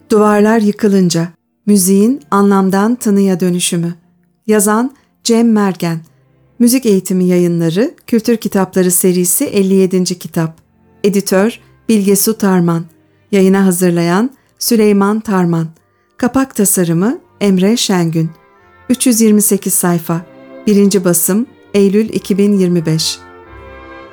Duvarlar yıkılınca, müziğin anlamdan tınıya dönüşümü. Yazan Cem Mergen. Müzik Eğitimi Yayınları Kültür Kitapları serisi 57. kitap. Editör Bilge Su Tarman. Yayına hazırlayan Süleyman Tarman. Kapak tasarımı Emre Şengün. 328 sayfa. 1. basım Eylül 2025.